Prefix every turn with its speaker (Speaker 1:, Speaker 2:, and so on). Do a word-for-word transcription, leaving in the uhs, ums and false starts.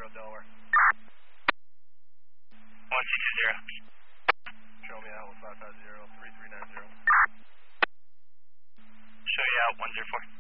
Speaker 1: zero Delaware.
Speaker 2: one six zero.
Speaker 1: Show me out with five five zero three three nine zero.
Speaker 2: Show you out one zero four.